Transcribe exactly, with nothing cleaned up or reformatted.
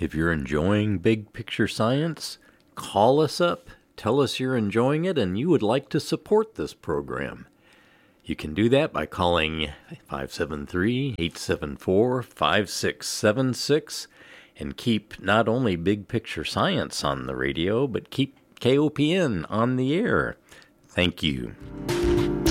If you're enjoying Big Picture Science, call us up, tell us you're enjoying it, and you would like to support this program. You can do that by calling five seven three, eight seven four, five six seven six and keep not only Big Picture Science on the radio, but keep K O P N on the air. Thank you.